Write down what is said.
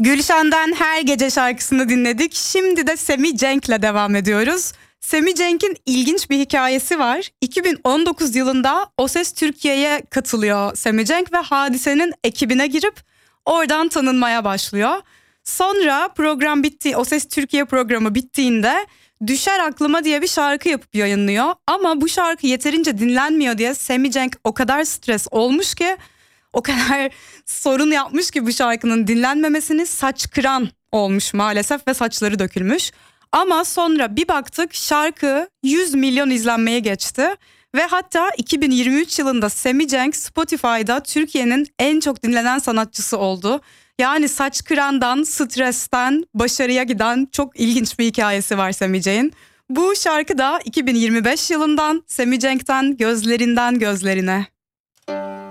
Gülşen'den Her Gece şarkısını dinledik. Şimdi de Sammy Cenk'le devam ediyoruz. Sammy Cenk'in ilginç bir hikayesi var. 2019 yılında O Ses Türkiye'ye katılıyor Sammy Cenk ve Hadise'nin ekibine girip oradan tanınmaya başlıyor. Sonra program bitti, O Ses Türkiye programı bittiğinde Düşer Aklıma diye bir şarkı yapıp yayınlıyor. Ama bu şarkı yeterince dinlenmiyor diye Sammy Cenk o kadar stres olmuş ki, o kadar sorun yapmış ki bu şarkının dinlenmemesini, saç kıran olmuş maalesef ve saçları dökülmüş. Ama sonra bir baktık şarkı 100 milyon izlenmeye geçti. Ve hatta 2023 yılında Sammy Cenk Spotify'da Türkiye'nin en çok dinlenen sanatçısı oldu. Yani saç kırandan, stresten başarıya giden çok ilginç bir hikayesi var Sammy Cenk'in. Bu şarkı da 2025 yılından Sammy Cenk'ten Gözlerinden Gözlerine.